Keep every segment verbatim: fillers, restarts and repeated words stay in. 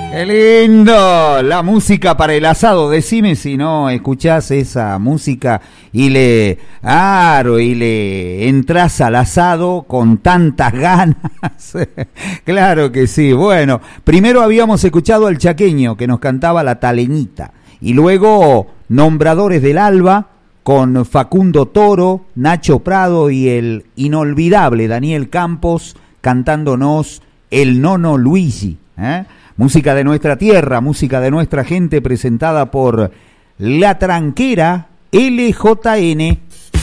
¡Qué lindo! La música para el asado. Decime si no escuchás esa música y le... Claro, y le entras al asado con tantas ganas. Claro que sí. Bueno, primero habíamos escuchado al Chaqueño que nos cantaba La Taleñita. Y luego Nombradores del Alba con Facundo Toro, Nacho Prado y el inolvidable Daniel Campos cantándonos El Nono Luigi, ¿eh? Música de nuestra tierra, música de nuestra gente, presentada por La Tranquera L J N.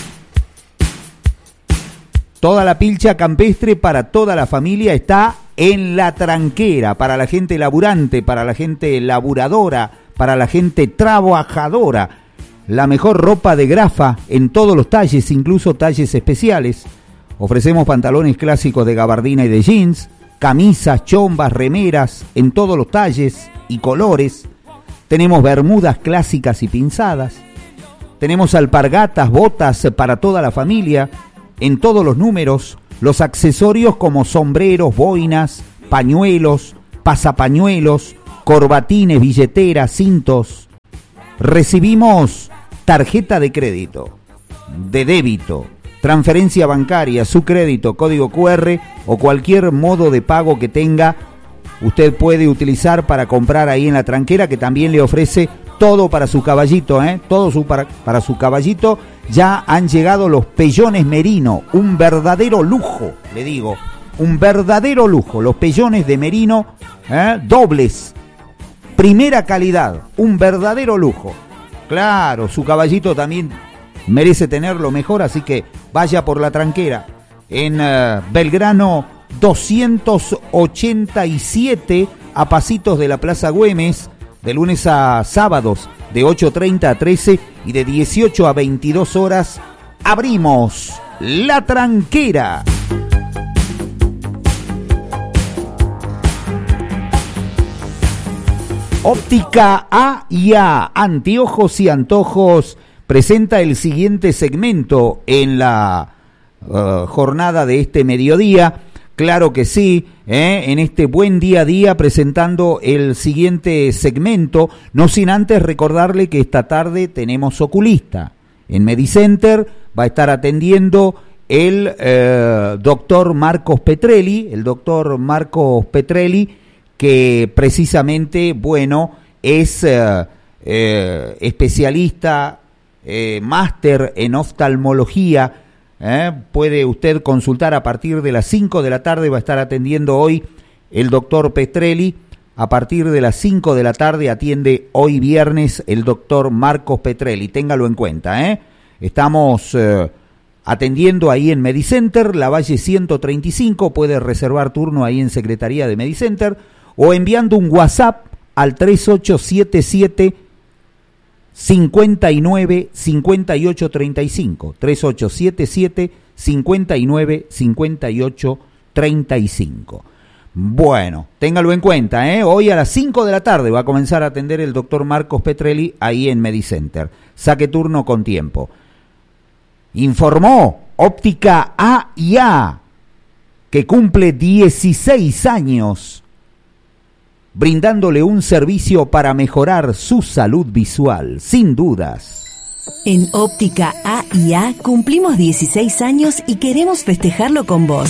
Toda la pilcha campestre para toda la familia está en La Tranquera, para la gente laburante, para la gente laburadora, para la gente trabajadora. La mejor ropa de grafa en todos los talles, incluso talles especiales. Ofrecemos pantalones clásicos de gabardina y de jeans, camisas, chombas, remeras en todos los talles y colores. Tenemos bermudas clásicas y pinzadas. Tenemos alpargatas, botas para toda la familia en todos los números. Los accesorios como sombreros, boinas, pañuelos, pasapañuelos, corbatines, billeteras, cintos. Recibimos tarjeta de crédito, de débito, transferencia bancaria, su crédito, código cu erre o cualquier modo de pago que tenga, usted puede utilizar para comprar ahí en La Tranquera, que también le ofrece todo para su caballito, ¿eh? Todo su para, para su caballito. Ya han llegado los pellones merino, un verdadero lujo, le digo, un verdadero lujo. Los pellones de merino, ¿eh? Dobles, primera calidad, un verdadero lujo. Claro, su caballito también merece tener lo mejor, así que vaya por La Tranquera, en uh, Belgrano doscientos ochenta y siete, a pasitos de la Plaza Güemes, de lunes a sábados, de ocho treinta a trece y de dieciocho a veintidós horas, abrimos La Tranquera. Óptica A y A, anteojos y antojos, presenta el siguiente segmento en la uh, jornada de este mediodía. Claro que sí, ¿eh? En este buen día a día presentando el siguiente segmento, no sin antes recordarle que esta tarde tenemos oculista. En Medicenter va a estar atendiendo el eh, doctor Marcos Petrelli, el doctor Marcos Petrelli, que precisamente, bueno, es eh, eh, especialista, eh, máster en oftalmología. Eh, puede usted consultar a partir de las cinco de la tarde, va a estar atendiendo hoy el doctor Petrelli. A partir de las cinco de la tarde atiende hoy viernes el doctor Marcos Petrelli, téngalo en cuenta, ¿eh? Estamos eh, atendiendo ahí en Medicenter, La Valle ciento treinta y cinco, puede reservar turno ahí en Secretaría de Medicenter o enviando un WhatsApp al tres ocho siete siete cincuenta y nueve cincuenta y ocho treinta y cinco, tres ocho siete siete cincuenta y nueve cincuenta y ocho treinta y cinco. Bueno, téngalo en cuenta, ¿eh? Hoy a las cinco de la tarde va a comenzar a atender el doctor Marcos Petrelli ahí en Medicenter. Saque turno con tiempo. Informó Óptica A y A, que cumple dieciséis años brindándole un servicio para mejorar su salud visual, sin dudas. En Óptica A y A cumplimos dieciséis años y queremos festejarlo con vos.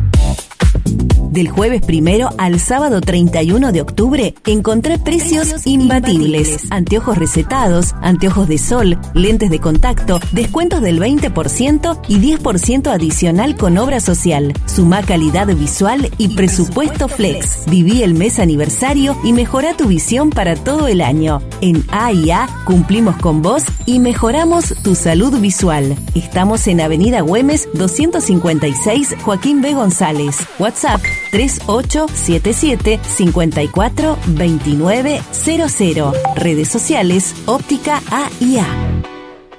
Del jueves primero al sábado treinta y uno de octubre, encontré precios imbatibles. Anteojos recetados, anteojos de sol, lentes de contacto, descuentos del veinte por ciento y diez por ciento adicional con obra social. Sumá calidad visual y presupuesto flex. Viví el mes aniversario y mejorá tu visión para todo el año. En A y A cumplimos con vos y mejoramos tu salud visual. Estamos en Avenida Güemes doscientos cincuenta y seis, Joaquín B. González. WhatsApp tres ocho siete siete cinco cuatro dos nueve cero cero. Redes sociales Óptica A y A.